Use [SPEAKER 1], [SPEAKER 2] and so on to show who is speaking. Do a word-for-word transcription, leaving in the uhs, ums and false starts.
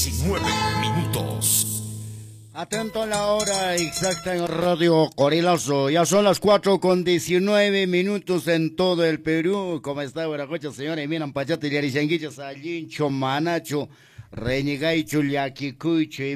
[SPEAKER 1] diecinueve minutos.
[SPEAKER 2] Atento a la hora exacta en Radio Corilazo. Ya son las cuatro con diecinueve minutos en todo el Perú. ¿Cómo está, Veracocha, señores? Miran, Pachate, Yarishanguicha, Salincho, Manacho, Reñigaicho, Yaquicuicho.